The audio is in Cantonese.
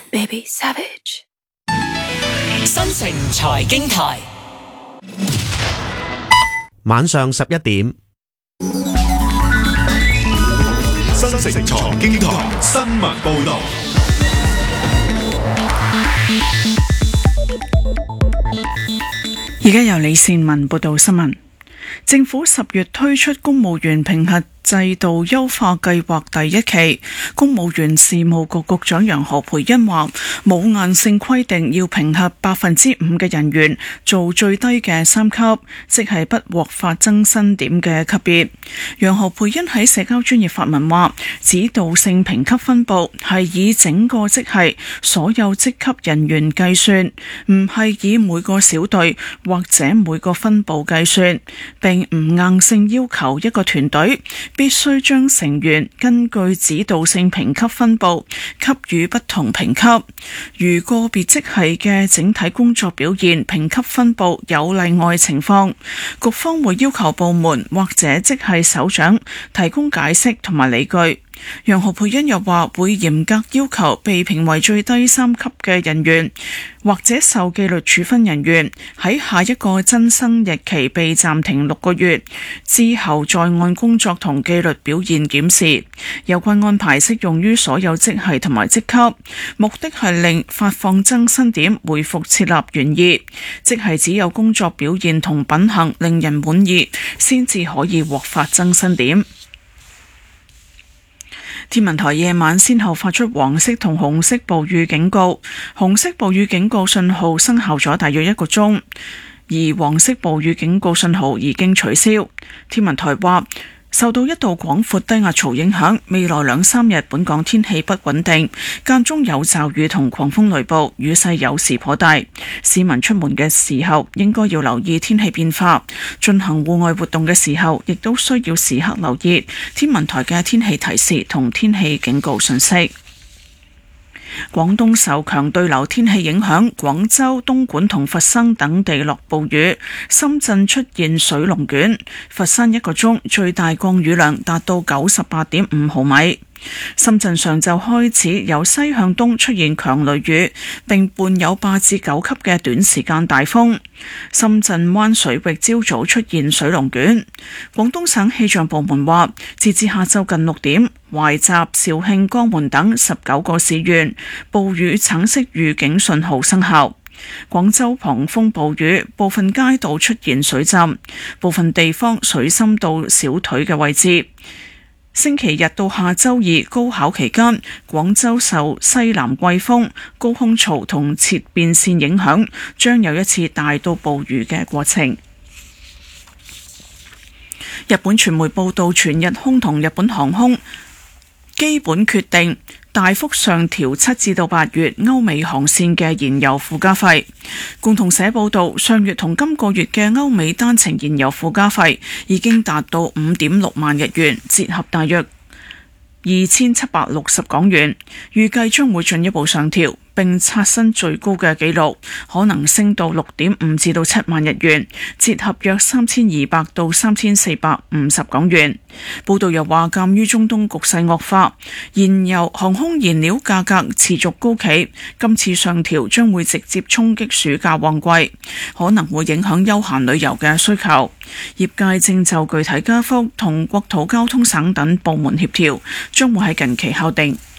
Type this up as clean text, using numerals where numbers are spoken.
Baby Savage。 新城財經台， 晚上11點。 新城財經台新聞報道。 而家由李善文報道新聞。政府10月推出公務員評核制度優化計劃第一期，公務員事務局局長楊何蓓茵話：冇硬性規定要評核5%嘅人員做最低嘅3級，即係不獲發增薪點嘅級別。楊何蓓茵喺社交專頁發文話：指導性評級分佈係以整個職系所有職級人員計算，唔係以每個小隊或者每個分部計算，並唔硬性要求一個團隊必須將成員根據指導性評級分佈給予不同評級。如個別職系嘅整體工作表現評級分佈有例外情況，局方會要求部門或者職系首長提供解釋同埋理據。楊何蓓茵又話會嚴格要求被評為最低3級嘅人員或者受紀律處分人員喺下一個增薪日期被暫停6個月之後，再按工作同紀律表現檢視。有關安排適用於所有職系同埋職級，目的係令發放增薪點回復設立原意，即係只有工作表現同品行令人滿意，先至可以獲發增薪點。天文台夜晚先後發出黃色同紅色暴雨警告，紅色暴雨警告信號生效咗大約1個鐘，而黃色暴雨警告信號已經取消。天文台話，受到一道廣闊低壓槽影響，未來2-3日本港天氣不穩定，間中有驟雨同狂風雷暴，雨勢有時頗大。市民出門嘅時候應該要留意天氣變化，進行戶外活動嘅時候亦都需要時刻留意天文台嘅天氣提示同天氣警告信息。廣東受強對流天氣影響，廣州、東莞同佛山等地落暴雨，深圳出現水龍捲，佛山1個鐘最大降雨量達到98.5毫米。深圳上晝開始由西向東出現強雷雨，並伴有8至9級嘅短時間大風。深圳灣水域朝早出現水龍捲。廣東省氣象部門話，截至下晝近6點，懷集、肇慶、江門等19個市縣暴雨橙色預警信號生效。廣州狂風暴雨，部分街道出現水浸，部分地方水深到小腿嘅位置。星期日到下周2高考期間，廣州受西南季風、高空槽同切變線影響，將有一次大到暴雨嘅過程。日本傳媒報道，全日空同日本航空基本決定大幅上調7至到8月歐美航線嘅燃油附加費。共同社報道，上月同今個月嘅歐美單程燃油附加費已經達到5.6萬日元，折合大約2760港元，預計將會進一步上調，並刷新最高嘅紀錄，可能升到6.5至到7萬日元，折合約3200到3450港元。報道又話，鑑於中東局勢惡化，航空燃料價格持續高企，今次上調將會直接衝擊暑假旺季，可能會影響休閒旅遊嘅需求。業界正就具體加幅同國土交通省等部門協調，將會喺近期敲定。